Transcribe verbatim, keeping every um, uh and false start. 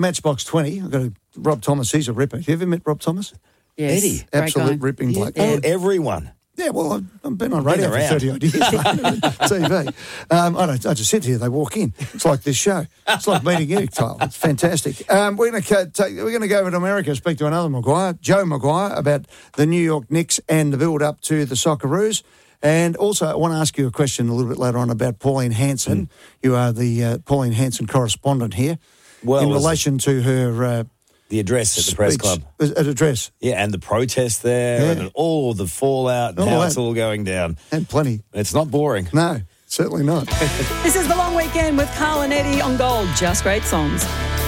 Matchbox twenty. I've got a, Rob Thomas. He's a ripper. Have you ever met Rob Thomas? Yes. Eddie. Great Absolute guy. ripping bloke. Oh, everyone. Yeah, well, I've, I've been on radio Been for thirty odd years, mate, T V. Um, I, don't, I just sit here, they walk in. It's like this show. It's like meeting you, Kyle. It's fantastic. Um, we're going to take, we're going to go over to America, speak to another Maguire, Joe Maguire, about the New York Knicks and the build-up to the Socceroos. And also, I want to ask you a question a little bit later on about Pauline Hanson. Mm. You are the uh, Pauline Hanson correspondent here. Well, in relation to her... Uh, the address at the press club. At address. Yeah, and the protest there, Yeah. and all the fallout, and All how that. it's all going down. And plenty. It's not boring. No, certainly not. This is The Long Weekend with Carl and Eddie on Gold. Just great songs.